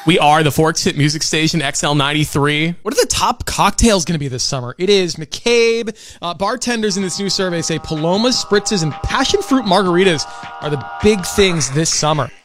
We are the Forks Hit Music Station, XL93. What are the top cocktails going to be this summer? It is McCabe. Bartenders in this new survey say Palomas, Spritzes, and passion fruit margaritas are the big things this summer.